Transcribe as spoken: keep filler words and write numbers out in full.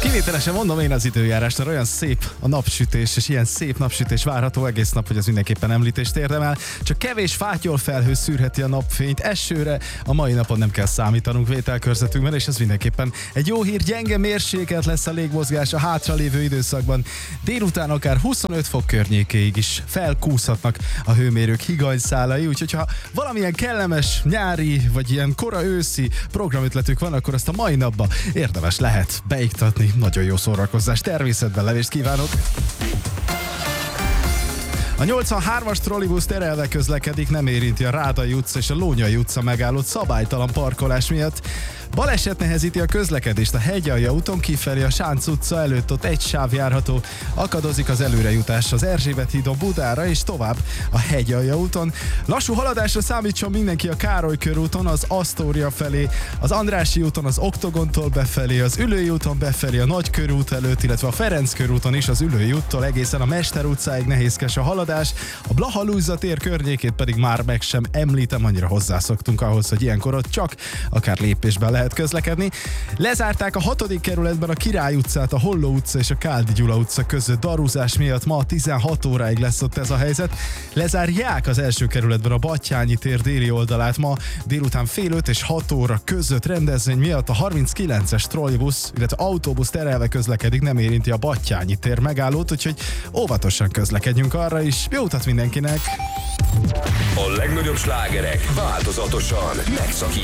Kivételesen mondom én az időjárást, olyan szép a napsütés, és ilyen szép napsütés várható egész nap, hogy az mindenképpen említést érdemel. Csak kevés fátyol felhő szűrheti a napfényt, esőre a mai napon nem kell számítanunk vételkörzetünkben, és ez mindenképpen egy jó hír, gyenge mérsékelt lesz a légmozgás a hátralévő időszakban. Délután akár huszonöt fok környékéig is felkúszhatnak a hőmérők higanyszálai, úgyhogy ha valamilyen kellemes nyári, vagy ilyen kora őszi programötletük van, akkor azt a mai napban érdemes lehet beiktatni. Nagyon jó szórakozás, természetben levést kívánok! A nyolcvanhármas trollibusz terelve közlekedik, nem érinti a Rádai utca és a Lónyai utca megállott szabálytalan parkolás miatt. Baleset nehezíti a közlekedést a Hegyalja úton kifelé, a Sánc utca előtt, ott egy sáv járható, akadozik az előrejutás az Erzsébet hídon Budára és tovább a Hegyalja úton. Lassú haladásra számítson mindenki a Károly körúton, az Asztória felé, az Andrássy úton, az Oktogontól befelé, az Üllői úton befelé, a Nagykörút előtt, illetve a Ferenc körúton is az Üllői úttól egészen a Mester utcáig nehézkes a haladás, a Blaha Lujza tér környékét pedig már meg sem említem, annyira hozzászoktunk ahhoz, hogy ilyenkor ott csak akár lépésben lehet közlekedni. Lezárták a hatodik kerületben a Király utcát, a Holló utca és a Káldi Gyula utca között darúzás miatt, ma tizenhat óráig lesz ott ez a helyzet. Lezárják az első kerületben a Battyányi tér déli oldalát ma délután fél öt és hat óra között rendezvény miatt. A harminckilences trollibusz, illetve autóbusz terelve közlekedik, nem érinti a Battyányi tér megállót, úgyhogy óvatosan közlekedjünk arra is. Jó utat mindenkinek! A legnagyobb slágerek változatosan megszakítják